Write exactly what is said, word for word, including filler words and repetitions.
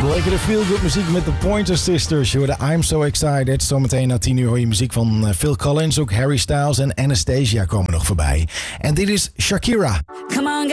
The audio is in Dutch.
Lekkere feel-good muziek met de Pointer Sisters. Je hoorde I'm So Excited. Zometeen na tien uur hoor je muziek van Phil Collins. Ook Harry Styles en Anastasia komen nog voorbij. En dit is Shakira. Come on.